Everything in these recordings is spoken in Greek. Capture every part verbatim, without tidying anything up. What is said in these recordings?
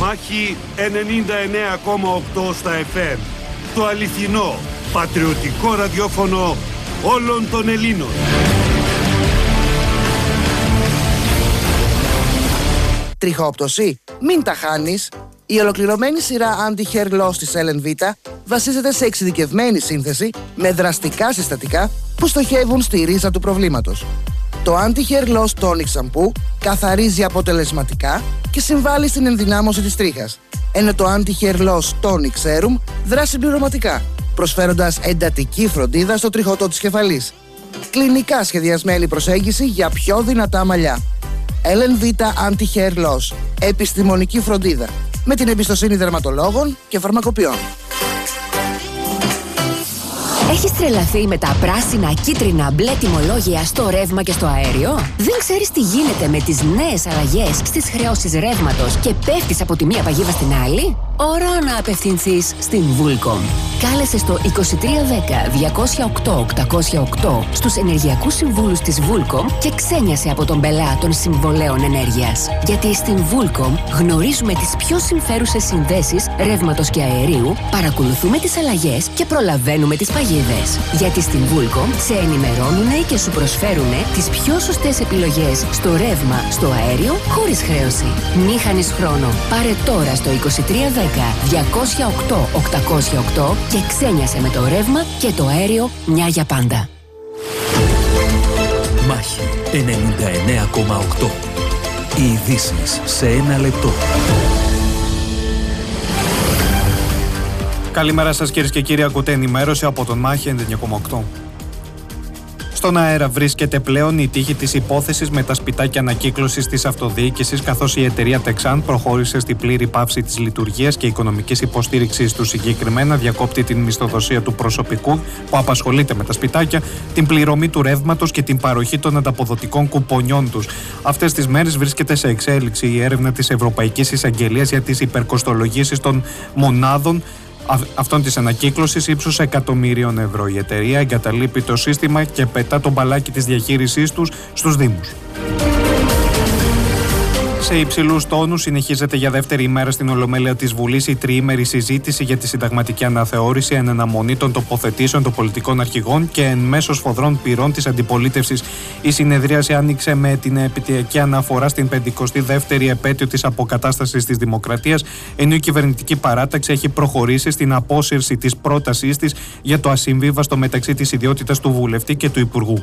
Μάχη ενενήντα εννέα κόμμα οκτώ στα εφ εμ. Το αληθινό, πατριωτικό ραδιόφωνο όλων των Ελλήνων. Τριχόπτωση? Μην τα χάνεις. Η ολοκληρωμένη σειρά Anti-Hair Loss της Ellen Vita βασίζεται σε εξειδικευμένη σύνθεση με δραστικά συστατικά που στοχεύουν στη ρίζα του προβλήματος. Το Anti-Hair Loss Tonic Shampoo καθαρίζει αποτελεσματικά και συμβάλλει στην ενδυνάμωση της τρίχας, ενώ το Anti-Hair Loss Tonic Serum δρά συμπληρωματικά, προσφέροντας εντατική φροντίδα στο τριχωτό της κεφαλής. Κλινικά σχεδιασμένη προσέγγιση για πιο δυνατά μαλλιά. Ellen Vita Anti-Hair Loss. Επιστημονική φροντίδα με την εμπιστοσύνη δερματολόγων και φαρμακοποιών. Έχεις τρελαθεί με τα πράσινα, κίτρινα, μπλε τιμολόγια στο ρεύμα και στο αέριο? Δεν ξέρεις τι γίνεται με τις νέες αλλαγές στις χρεώσεις ρεύματος και πέφτεις από τη μία παγίδα στην άλλη? Ώρα να απευθυνθείς στην Vulcom. Κάλεσε στο είκοσι τρία δέκα διακόσια οκτώ οκτακόσια οκτώ στους ενεργειακούς συμβούλους της Vulcom και ξένιασε από τον πελά των συμβολέων ενέργειας. Γιατί στην Vulcom γνωρίζουμε τις πιο συμφέρουσες συνδέσεις ρεύματος και αερίου, παρακολουθούμε τις αλλαγές και προλαβαίνουμε τις παγίδες. Γιατί στην Vulcom σε ενημερώνουνε και σου προσφέρουνε τις πιο σωστές επιλογές στο ρεύμα, στο αέριο, χωρίς χρέωση. Μη χάνεις χρόνο. Πάρε τώρα στο είκοσι τρία δέκα διακόσια οκτώ οκτακόσια οκτώ και ξένιασε με το ρεύμα και το αέριο μια για πάντα. Μάχη ενενήντα εννέα κόμμα οκτώ. Οι ειδήσεις σε ένα λεπτό. Καλημέρα σας κυρίες και κύριοι, ακούτε ενημέρωση από τον Μάχη ενενήντα εννέα κόμμα οκτώ. Στον αέρα βρίσκεται πλέον η τύχη της υπόθεσης με τα σπιτάκια ανακύκλωσης της αυτοδιοίκησης, καθώς η εταιρεία Texan προχώρησε στη πλήρη πάυση της λειτουργίας και οικονομικής υποστήριξης του. Συγκεκριμένα διακόπτει την μισθοδοσία του προσωπικού που απασχολείται με τα σπιτάκια, την πληρωμή του ρεύματος και την παροχή των ανταποδοτικών κουπονιών τους. Αυτές τις μέρες βρίσκεται σε εξέλιξη η έρευνα της Ευρωπαϊκής Εισαγγελίας για τις υπερκοστολογήσεις των μονάδων αυτών της ανακύκλωσης ύψους εκατομμύριων ευρώ. Η εταιρεία εγκαταλείπει το σύστημα και πετά το μπαλάκι της διαχείρισής τους στους Δήμους. Σε υψηλούς τόνους συνεχίζεται για δεύτερη ημέρα στην Ολομέλεια της Βουλής η τριήμερη συζήτηση για τη συνταγματική αναθεώρηση εν αναμονή των τοποθετήσεων των πολιτικών αρχηγών και εν μέσω σφοδρών πυρών της αντιπολίτευσης. Η συνεδρίαση άνοιξε με την επαιτειακή αναφορά στην πενηκοστή δεύτερη επέτειο της αποκατάστασης της Δημοκρατίας, ενώ η κυβερνητική παράταξη έχει προχωρήσει στην απόσυρση της πρότασής της για το ασυμβίβαστο μεταξύ της ιδιότητας του βουλευτή και του Υπουργού.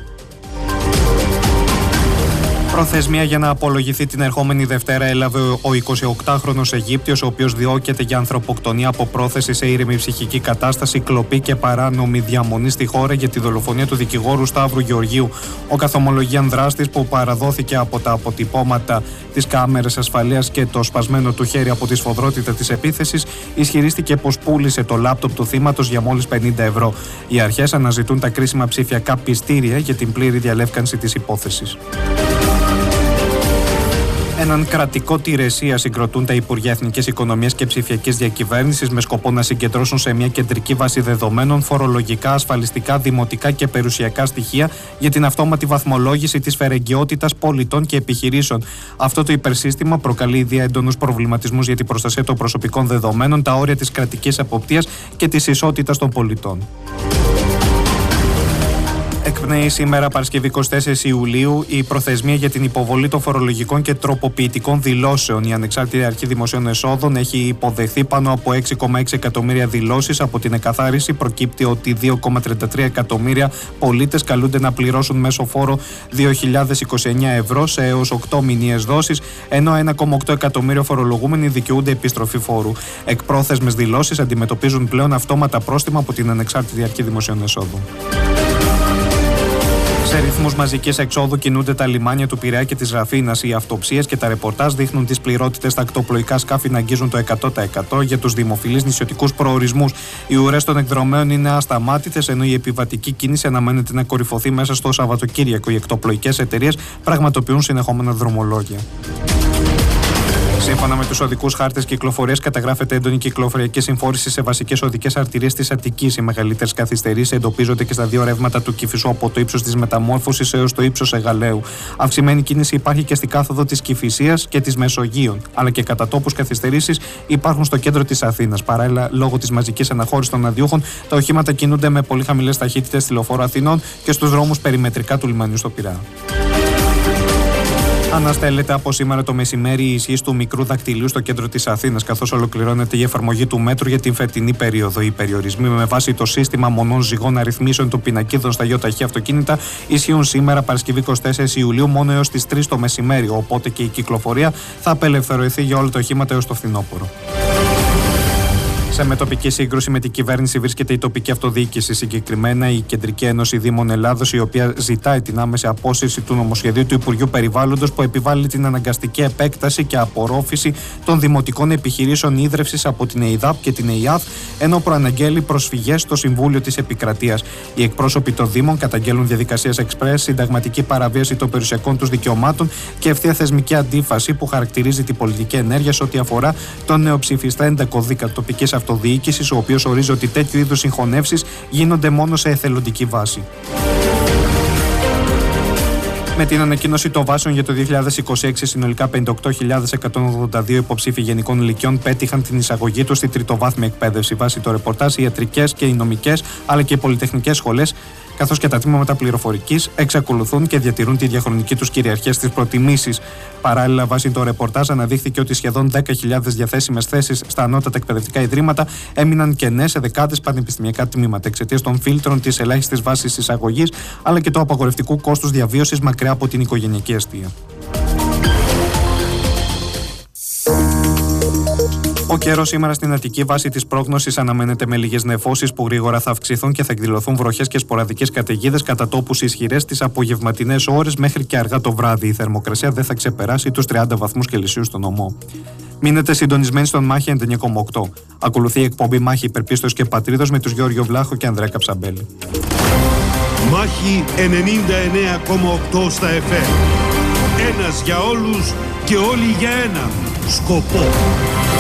Προθεσμία για να απολογηθεί την ερχόμενη Δευτέρα έλαβε ο εικοσιοκτάχρονος Αιγύπτιος, ο οποίος διώκεται για ανθρωποκτονία από πρόθεση σε ήρεμη ψυχική κατάσταση, κλοπή και παράνομη διαμονή στη χώρα για τη δολοφονία του δικηγόρου Σταύρου Γεωργίου. Ο καθομολογίαν δράστης, που παραδόθηκε από τα αποτυπώματα της κάμερας ασφαλείας και το σπασμένο του χέρι από τη σφοδρότητα της επίθεσης, ισχυρίστηκε πως πούλησε το λάπτοπ του θύματος για μόλις πενήντα ευρώ. Οι αρχές αναζητούν τα κρίσιμα ψηφιακά πιστήρια για την πλήρη διαλεύκανση της υπόθεσης. Έναν κρατικό τηρεσία συγκροτούν τα Υπουργεία Εθνικής Οικονομίας και Ψηφιακής Διακυβέρνησης με σκοπό να συγκεντρώσουν σε μια κεντρική βάση δεδομένων φορολογικά, ασφαλιστικά, δημοτικά και περιουσιακά στοιχεία για την αυτόματη βαθμολόγηση της φερεγγιότητας πολιτών και επιχειρήσεων. Αυτό το υπερσύστημα προκαλεί ήδη έντονους προβληματισμούς για την προστασία των προσωπικών δεδομένων, τα όρια της κρατικής εποπτείας και της ισότητας των πολιτών. Εκπνέει σήμερα, Παρασκευή εικοστή τέταρτη Ιουλίου, η προθεσμία για την υποβολή των φορολογικών και τροποποιητικών δηλώσεων. Η Ανεξάρτητη Αρχή Δημοσίων Εσόδων έχει υποδεχθεί πάνω από έξι κόμμα έξι εκατομμύρια δηλώσεις. Από την εκαθάριση προκύπτει ότι δύο κόμμα τριάντα τρία εκατομμύρια πολίτες καλούνται να πληρώσουν μέσο φόρο δύο χιλιάδες είκοσι εννέα ευρώ σε έως οκτώ μηνιαίες δόσεις, ενώ ένα κόμμα οκτώ εκατομμύριο φορολογούμενοι δικαιούνται επιστροφή φόρου. Εκπρόθεσμες δηλώσεις αντιμετωπίζουν πλέον αυτόματα πρόστιμα από την Ανεξάρτητη Αρχή Δημοσίων Εσόδων. Σε ρυθμούς μαζικής εξόδου κινούνται τα λιμάνια του Πειραιά και της Ραφίνας. Οι αυτοψίες και τα ρεπορτάζ δείχνουν τις πληρότητες στα ακτοπλοϊκά σκάφη να αγγίζουν το εκατό τοις εκατό για τους δημοφιλείς νησιωτικούς προορισμούς. Οι ουρές των εκδρομέων είναι ασταμάτητες, ενώ η επιβατική κίνηση αναμένεται να κορυφωθεί μέσα στο Σαββατοκύριακο. Οι ακτοπλοϊκές εταιρείες πραγματοποιούν συνεχόμενα δρομολόγια. Σύμφωνα με τους οδικούς χάρτες κυκλοφορίας, καταγράφεται έντονη κυκλοφοριακή συμφόρηση σε βασικές οδικές αρτηρίες της Αττικής. Οι μεγαλύτερες καθυστερήσεις εντοπίζονται και στα δύο ρεύματα του Κηφισού από το ύψος της Μεταμόρφωσης έως το ύψος Αιγαλαίου. Αυξημένη κίνηση υπάρχει και στην κάθοδο της Κηφισίας και της Μεσογείων, αλλά και κατά τόπους καθυστερήσεις υπάρχουν στο κέντρο της Αθήνας. Παράλληλα, λόγω της μαζικής αναχώρησης των αδειούχων, τα οχήματα κινούνται με πολύ χαμηλές ταχύτητες στη Λεωφόρο Αθηνών και στους δρόμους περιμετρικά του λιμανιού στο Πειραιά. Αναστέλλεται από σήμερα το μεσημέρι η ισχύς του μικρού δακτυλίου στο κέντρο της Αθήνας, καθώς ολοκληρώνεται η εφαρμογή του μέτρου για την φετινή περίοδο. Οι περιορισμοί με βάση το σύστημα μονών ζυγών αριθμίσεων των πινακίδων στα ιοταχή αυτοκίνητα ισχύουν σήμερα, Παρασκευή εικοστή τέταρτη Ιουλίου, μόνο έως τις τρεις το μεσημέρι. Οπότε και η κυκλοφορία θα απελευθερωθεί για όλα τα οχήματα έως το φθινόπωρο. Σε μετοπική σύγκρουση με την κυβέρνηση βρίσκεται η τοπική αυτοδιοίκηση, συγκεκριμένα η Κεντρική Ένωση Δήμων Ελλάδος, η οποία ζητάει την άμεση απόσυρση του νομοσχεδίου του Υπουργείου Περιβάλλοντος που επιβάλλει την αναγκαστική επέκταση και απορρόφηση των δημοτικών επιχειρήσεων ίδρευσης από την ΕΙΔΑΠ και την ΕΙΑΔ, ενώ προαναγγέλει προσφυγές στο Συμβούλιο της Επικρατείας. Οι εκπρόσωποι των Δήμων καταγγέλουν διαδικασίες εξπρές, συνταγματική παραβίαση των περιουσιακών τους δικαιωμάτων και ευθεία θεσμική αντίφαση που χαρακτηρίζει την πολιτική ενέργεια σε ό,τι αφορά τον νεοψηφιστέντα κώδικα τοπικής αυτοδιοίκησης, ο οποίος ορίζει ότι τέτοιου είδους συγχωνεύσεις γίνονται μόνο σε εθελοντική βάση. Με την ανακοίνωση των βάσεων για το δύο χιλιάδες είκοσι έξι, συνολικά πενήντα οκτώ χιλιάδες εκατόν ογδόντα δύο υποψήφοι γενικών ηλικιών πέτυχαν την εισαγωγή τους στη τριτοβάθμια εκπαίδευση. Βάσει το ρεπορτάζ, οι ιατρικές και οι νομικές αλλά και οι πολυτεχνικές σχολές, καθώς και τα τμήματα πληροφορικής, εξακολουθούν και διατηρούν τη διαχρονική τους κυριαρχία στις προτιμήσεις. Παράλληλα, βάσει το ρεπορτάζ, αναδείχθηκε ότι σχεδόν δέκα χιλιάδες διαθέσιμες θέσεις στα ανώτατα εκπαιδευτικά ιδρύματα έμειναν κενές σε δεκάδες πανεπιστημιακά τμήματα εξαιτίας των φίλτρων της ελάχιστης βάσης εισαγωγής αλλά και του απαγορευτικού κόστους διαβίωσης μακριά από την οικογενειακή αιστεία. Ο καιρός σήμερα στην Αττική, βάσει της πρόγνωσης, αναμένεται με λίγες νεφώσεις που γρήγορα θα αυξηθούν και θα εκδηλωθούν βροχές και σποραδικές καταιγίδες κατά τόπους ισχυρές τις απογευματινές ώρες μέχρι και αργά το βράδυ. Η θερμοκρασία δεν θα ξεπεράσει τους τριάντα βαθμούς Κελσίου στον νομό. Μείνετε συντονισμένοι στον Μάχη ενενήντα εννιά κόμμα οκτώ. Ακολουθεί η εκπομπή Μάχη Υπερπίστος και Πατρίδος με τους Γιώργιο Βλάχο και Ανδρέα Καψαμπέλη. Μάχη ενενήντα εννέα κόμμα οκτώ στα εφ εμ. Ένας για όλους και όλοι για έναν σκοπό.